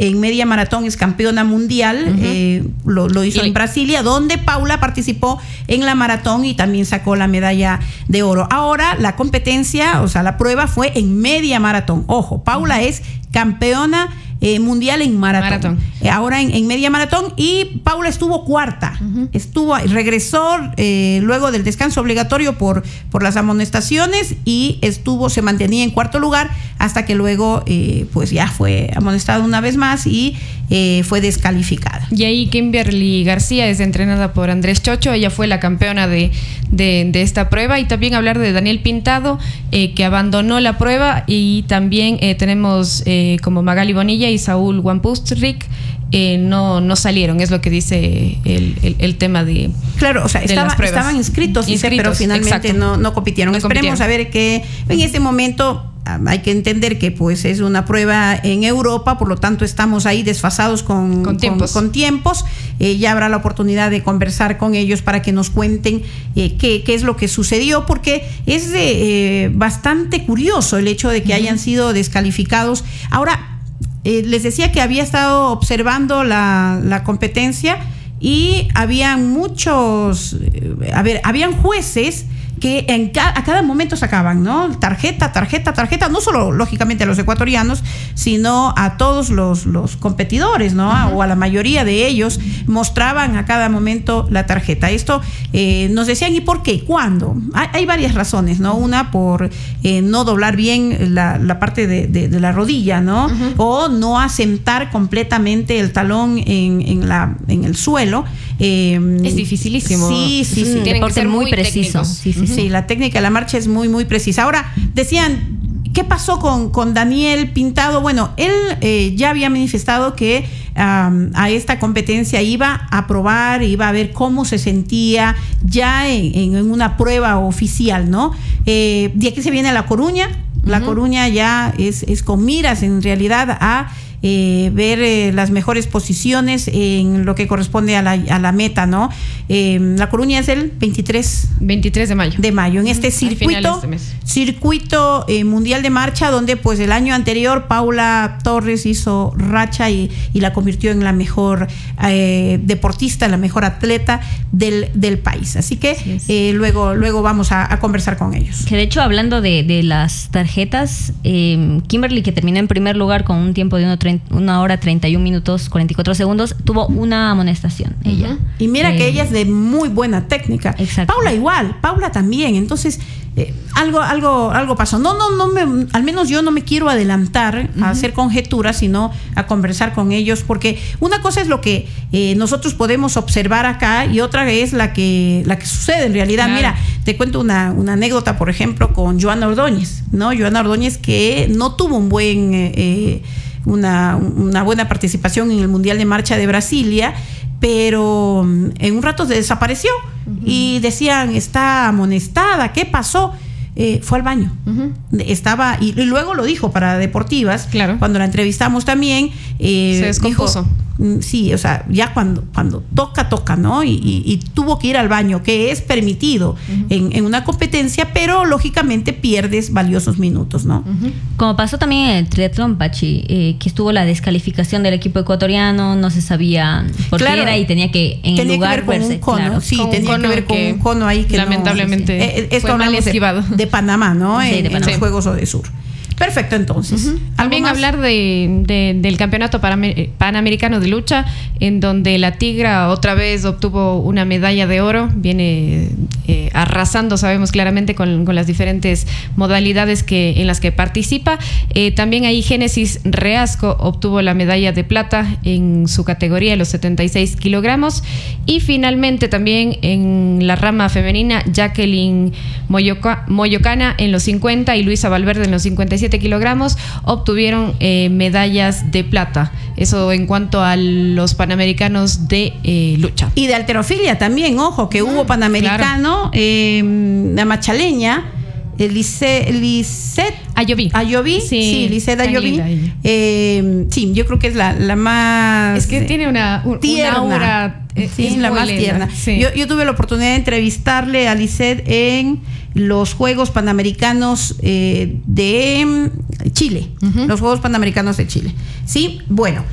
en media maratón es campeona mundial, lo hizo en Brasilia, donde Paula participó en la maratón y también sacó la medalla de oro. Ahora la competencia, o sea, la prueba fue en media maratón. Ojo, Paula es campeona mundial en maratón. Ahora en media maratón, y Paula estuvo cuarta. Regresó luego del descanso obligatorio por las amonestaciones, y se mantenía en cuarto lugar hasta que luego pues ya fue amonestada una vez más y fue descalificada. Y ahí Kimberly García es entrenada por Andrés Chocho, ella fue la campeona de esta prueba. Y también hablar de Daniel Pintado, que abandonó la prueba, y también tenemos como Magali Bonilla y Saúl Wampustric, no salieron, es lo que dice el tema de. Claro, o sea, estaban inscritos, pero finalmente no compitieron. Esperemos a ver que en este momento. Hay que entender que pues es una prueba en Europa, por lo tanto estamos ahí desfasados con tiempos. Ya habrá la oportunidad de conversar con ellos para que nos cuenten qué es lo que sucedió, porque es bastante curioso el hecho de que hayan sido descalificados. Ahora, les decía que había estado observando la competencia, y habían habían jueces que a cada momento sacaban, ¿no? Tarjeta, no solo lógicamente a los ecuatorianos, sino a todos los competidores, ¿no? O a la mayoría de ellos mostraban a cada momento la tarjeta. Esto nos decían, ¿y por qué? ¿Cuándo? Hay varias razones, ¿no? Una, por no doblar bien la parte de la rodilla, ¿no? O no asentar completamente el talón en el suelo. Es dificilísimo. Sí. Tiene que ser muy preciso. Sí, la técnica de la marcha es muy, muy precisa. Ahora, decían, ¿qué pasó con Daniel Pintado? Bueno, él ya había manifestado que a esta competencia iba a probar, iba a ver cómo se sentía ya en una prueba oficial, ¿no? De aquí se viene a La Coruña. La Coruña ya es con miras en realidad a ver las mejores posiciones en lo que corresponde a la meta, ¿no? La Coruña es el 23 de mayo. En este circuito mundial de marcha, donde pues el año anterior Paula Torres hizo racha y la convirtió en la mejor deportista, la mejor atleta del país. Así que luego vamos a conversar con ellos. Que de hecho, hablando de las tarjetas, Kimberly, que terminó en primer lugar con un tiempo de 1 hora 31 minutos 44 segundos, tuvo una amonestación ella. Y mira que ella es de muy buena técnica. Exacto. Paula también. Entonces algo pasó. Al menos yo no me quiero adelantar a hacer conjeturas, sino a conversar con ellos, porque una cosa es lo que nosotros podemos observar acá, y otra es la que sucede en realidad. Claro. Mira, te cuento una anécdota, por ejemplo, con Joana Ordóñez, ¿no? Joana Ordóñez, que no tuvo una buena participación en el Mundial de Marcha de Brasilia, pero en un rato se desapareció y decían, está amonestada, ¿qué pasó? Fue al baño. Estaba, y luego lo dijo para Deportivas, claro. Cuando la entrevistamos también. Se descompuso. Dijo, sí, o sea, ya cuando toca, ¿no? Y tuvo que ir al baño, que es permitido en una competencia, pero lógicamente pierdes valiosos minutos, ¿no? Como pasó también en el triatlón, Pachi, que estuvo la descalificación del equipo ecuatoriano, no se sabía por qué era, y tenía que lugar ver con un cono, claro. sí, tenía que ver con un cono ahí que lamentablemente fue mal esquivado. De Panamá, ¿no? Sí, en los Juegos Odesur. Perfecto, entonces. También hablar del campeonato panamericano de lucha, en donde la Tigra otra vez obtuvo una medalla de oro. Viene arrasando, sabemos claramente, con las diferentes modalidades en las que participa. También ahí Génesis Reasco obtuvo la medalla de plata en su categoría de los 76 kilogramos. Y finalmente también en la rama femenina, Jacqueline Moyocana en los 50 y Luisa Valverde en los 57 kilogramos obtuvieron medallas de plata. Eso en cuanto a los panamericanos de lucha. Y de halterofilia también, ojo, que hubo panamericano, claro. La machaleña, Lisette Ayoví, sí, Lisette Ayoví. Sí, yo creo que es la más. Es que tiene una aura. Sí, es la más tierna. Sí. Yo tuve la oportunidad de entrevistarle a Lisette en los Juegos Panamericanos de Chile. Los Juegos Panamericanos de Chile. Sí, bueno,